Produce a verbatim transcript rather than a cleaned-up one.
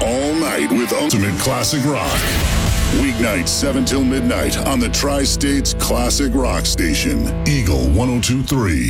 all night with ultimate classic rock. Weeknights seven till midnight on the Tri-States Classic Rock Station, Eagle one oh two point three.